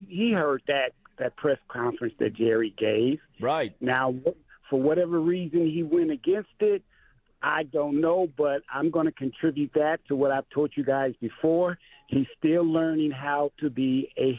he heard that press conference that Jerry gave. Right. Now, for whatever reason he went against it, I don't know, but I'm going to contribute that to what I've told you guys before. He's still learning how to be a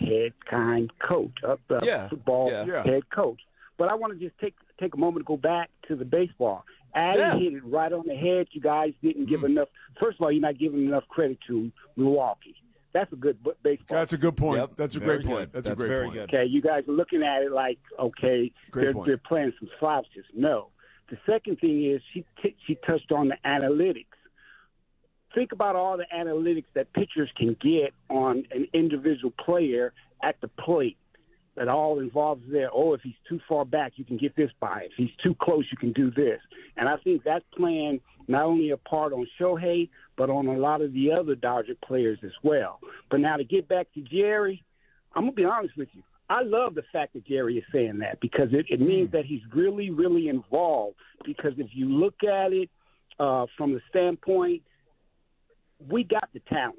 football head coach. But I want to just take a moment to go back to the baseball. Addy hit it right on the head. You guys didn't give enough. First of all, you're not giving enough credit to Milwaukee. That's a good baseball. That's a good point. Yep. That's a great point. That's a great very point. good. Okay, you guys are looking at it like, okay, they're playing some slouches. No. The second thing is she touched on the analytics. Think about all the analytics that pitchers can get on an individual player at the plate. That all involves there. Oh, if he's too far back, you can get this by. If he's too close, you can do this. And I think that's playing not only a part on Shohei, but on a lot of the other Dodger players as well. But now to get back to Jerry, I'm going to be honest with you. I love the fact that Jerry is saying that because it means that he's really, really involved. Because if you look at it from the standpoint, we got the talent.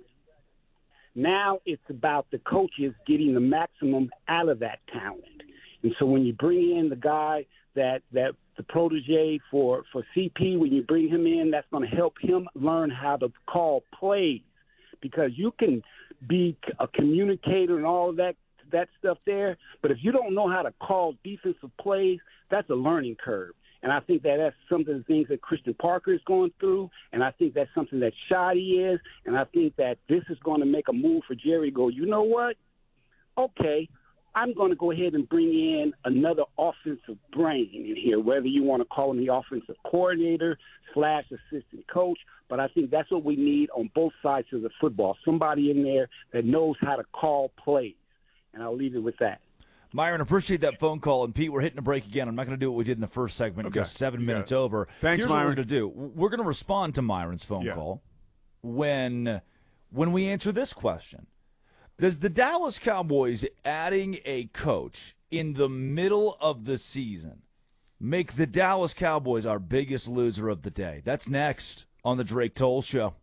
Now it's about the coaches getting the maximum out of that talent. And so when you bring in the guy that the protege for CP, when you bring him in, that's going to help him learn how to call plays. Because you can be a communicator and all of that stuff there, but if you don't know how to call defensive plays, that's a learning curve. And I think that's some of the things that Christian Parker is going through, and I think that's something that Shotty is, and I think that this is going to make a move for Jerry to go, you know what? Okay, I'm going to go ahead and bring in another offensive brain in here, whether you want to call him the offensive coordinator / assistant coach, but I think that's what we need on both sides of the football, somebody in there that knows how to call plays. And I'll leave it with that. Myron, appreciate that phone call. And, Pete, we're hitting a break again. I'm not going to do what we did in the first segment. Okay. Just 7 minutes over. Thanks, Here's Myron. what we're going to do. We're going to respond to Myron's phone call when we answer this question. Does the Dallas Cowboys adding a coach in the middle of the season make the Dallas Cowboys our biggest loser of the day? That's next on the Drake Toll Show.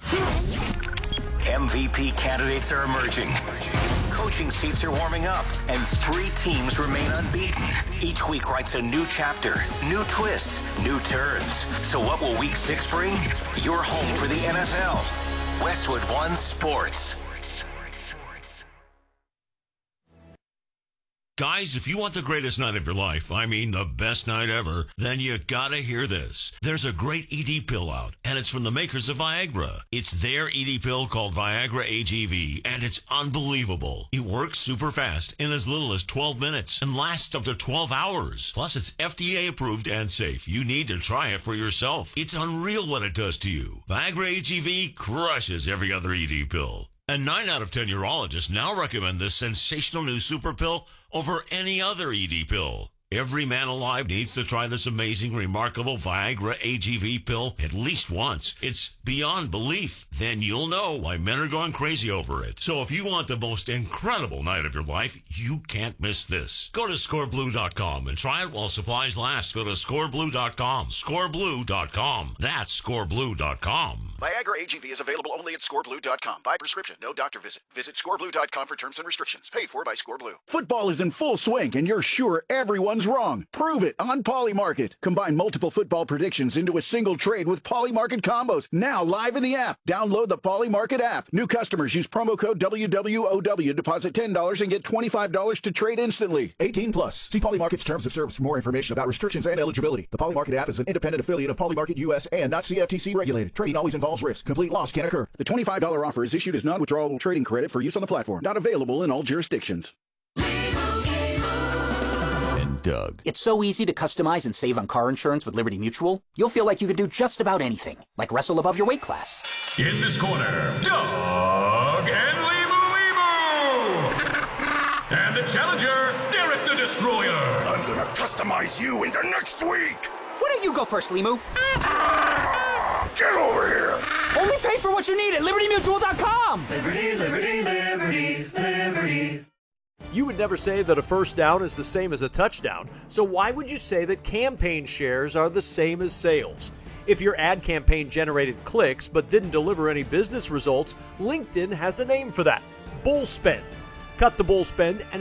MVP candidates are emerging. Coaching seats are warming up, and 3 teams remain unbeaten. Each week writes a new chapter, new twists, new turns. So what will Week 6 bring? Your home for the NFL. Westwood One Sports. Guys, if you want the greatest night of your life, I mean the best night ever, then you gotta hear this. There's a great ED pill out, and it's from the makers of Viagra. It's their ED pill called Viagra AGV, and it's unbelievable. It works super fast in as little as 12 minutes and lasts up to 12 hours. Plus, it's FDA approved and safe. You need to try it for yourself. It's unreal what it does to you. Viagra AGV crushes every other ED pill. And 9 out of 10 urologists now recommend this sensational new super pill over any other ED pill. Every man alive needs to try this amazing, remarkable Viagra AGV pill at least once. It's beyond belief. Then you'll know why men are going crazy over it. So if you want the most incredible night of your life, you can't miss this. Go to scoreblue.com and try it while supplies last. Go to scoreblue.com. Scoreblue.com. That's scoreblue.com. Viagra AGV is available only at scoreblue.com. By prescription, no doctor visit. Visit scoreblue.com for terms and restrictions. Paid for by Scoreblue. Football is in full swing, and you're sure everyone's wrong. Prove it on Polymarket. Combine multiple football predictions into a single trade with Polymarket combos. Now live in the app. Download the Polymarket app. New customers use promo code WWOW. Deposit $10 and get $25 to trade instantly. 18 plus. See Polymarket's terms of service for more information about restrictions and eligibility. The Polymarket app is an independent affiliate of Polymarket US and not CFTC regulated. Trading always involves risk. Complete loss can occur. The $25 offer is issued as non-withdrawable trading credit for use on the platform. Not available in all jurisdictions. Doug. It's so easy to customize and save on car insurance with Liberty Mutual. You'll feel like you can do just about anything, like wrestle above your weight class. In this corner, Doug and Limu. And the challenger, Derek the Destroyer. I'm gonna customize you into next week. Why don't you go first, Limu? Get over here. Only pay for what you need at LibertyMutual.com. Liberty, liberty, liberty, liberty. You would never say that a first down is the same as a touchdown, so why would you say that campaign shares are the same as sales? If your ad campaign generated clicks but didn't deliver any business results, LinkedIn has a name for that: bull spend. Cut the bull spend and